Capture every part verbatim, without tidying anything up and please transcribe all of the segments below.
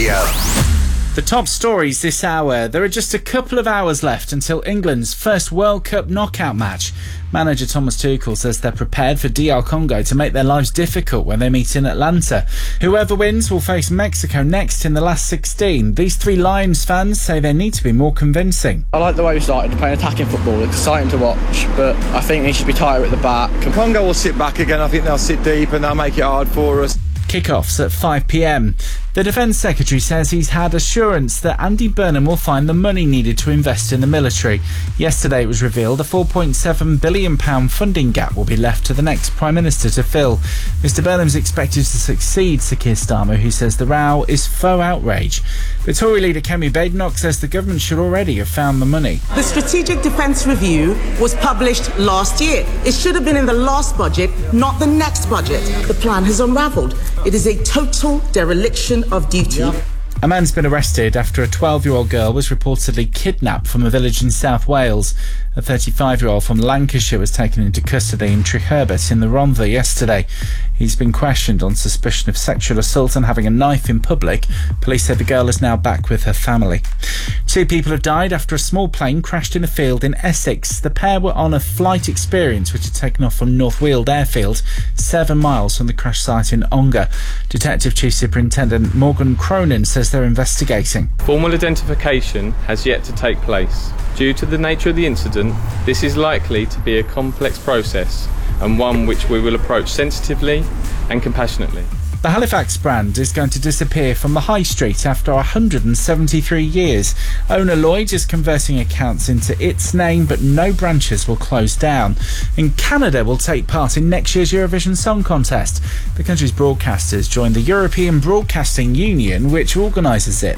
Radio. The top stories this hour. There are just a couple of hours left until England's first World Cup knockout match. Manager Thomas Tuchel says they're prepared for D R Congo to make their lives difficult when they meet in Atlanta. Whoever wins will face Mexico next in the last sixteen. These three Lions fans say they need to be more convincing. I like the way we started playing attacking football. It's exciting to watch, but I think they should be tighter at the back. Congo will sit back again. I think they'll sit deep and they'll make it hard for us. Kick-offs at five p m. The Defence Secretary says he's had assurance that Andy Burnham will find the money needed to invest in the military. Yesterday it was revealed a four point seven billion pounds funding gap will be left to the next Prime Minister to fill. Mister Burnham's expected to succeed Sir Keir Starmer, who says the row is faux outrage. But Tory leader Kemi Badenoch says the government should already have found the money. The Strategic Defence Review was published last year. It should have been in the last budget, not the next budget. The plan has unravelled. It is a total dereliction of duty. A man's been arrested after a twelve-year-old girl was reportedly kidnapped from a village in South Wales. A thirty-five-year-old from Lancashire was taken into custody in Treherbert in the Rhondda yesterday. He's been questioned on suspicion of sexual assault and having a knife in public. Police say the girl is now back with her family. Two people have died after a small plane crashed in a field in Essex. The pair were on a flight experience which had taken off from North Weald Airfield, seven miles from the crash site in Ongar. Detective Chief Superintendent Morgan Cronin says they're investigating. Formal identification has yet to take place. Due to the nature of the incident, this is likely to be a complex process and one which we will approach sensitively and compassionately. The Halifax brand is going to disappear from the high street after one hundred seventy-three years. Owner Lloyd is converting accounts into its name, but no branches will close down. And Canada will take part in next year's Eurovision Song Contest. The country's broadcasters join the European Broadcasting Union, which organises it.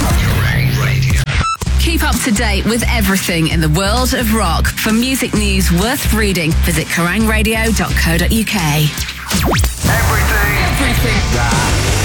Radio. Keep up to date with everything in the world of rock. For music news worth reading, visit kerrang radio dot co dot uk. Everything. Everything. That